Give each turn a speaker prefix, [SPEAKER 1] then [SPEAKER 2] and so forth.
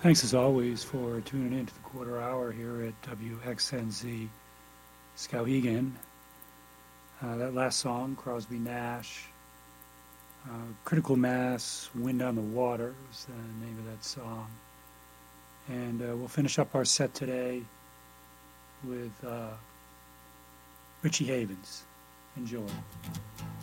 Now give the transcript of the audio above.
[SPEAKER 1] Thanks as always for tuning in to the quarter hour here at WXNZ Skowhegan. That last song, Crosby Nash, Critical Mass, Wind on the Water is the name of that song. And we'll finish up our set today with Richie Havens. Enjoy.